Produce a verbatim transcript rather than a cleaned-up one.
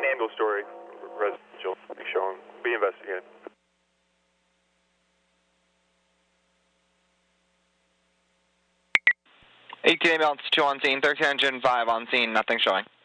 Candle Story residential be shown, be investigated. eighteen ambulance two on scene, thirteen engine five on scene, nothing showing.